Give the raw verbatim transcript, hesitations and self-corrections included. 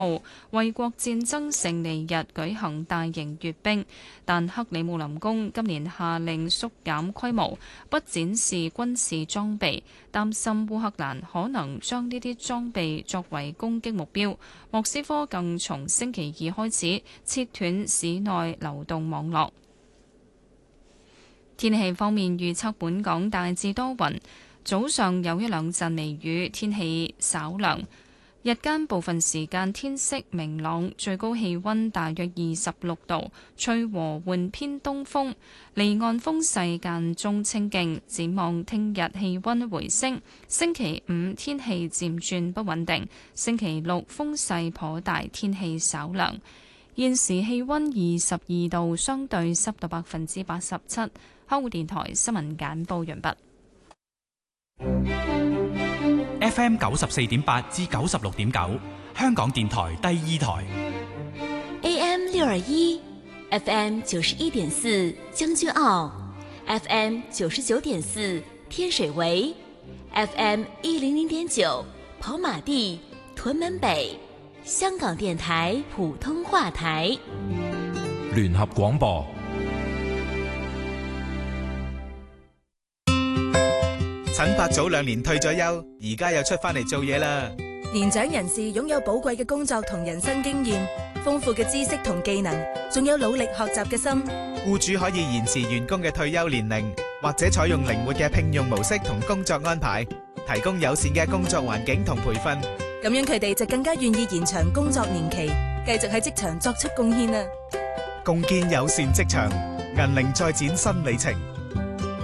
為國戰爭勝利日舉行大型閱兵，但克里姆林宮今年下令縮減規模，不展示軍事裝備，擔心烏克蘭可能將呢啲裝備作為攻擊目標。莫斯科更從星期二開始切斷市內流動網絡。天氣方面預測，本港大致多雲，早上有一兩陣微雨，天氣稍涼。日間部分時間天色明朗，最高氣溫大約二十六度，吹和緩偏東風，離岸風勢間中清勁。展望聽日氣溫回升，星期五天氣漸轉不穩定，星期六風勢頗大，天氣稍涼。現時氣溫二十二度，相對濕度百分之八十七。香港電台新聞簡報完畢。 F M 九十四點八至九十六點九，香港電台第二台。 A M 六二一 ，F M 九十一點四將軍澳 ，F M 九十九點四天水圍 ，F M 一零零點九跑馬地屯門北，香港電台普通話台。 聯合廣播。 陳伯早兩年退咗休，而家又出翻嚟做嘢啦。 年長人士擁有寶貴嘅工作同人生經驗，豐富嘅知識同技能，仲有努力學習嘅心。 僱主可以延遲員工嘅退休年齡，或者採用靈活嘅聘用模式同工作安排，提供友善嘅工作環境同培訓。 咁樣佢哋就更加願意延長工作年期，繼續喺職場作出貢獻啦。 共建友善職場，銀齡再展新里程。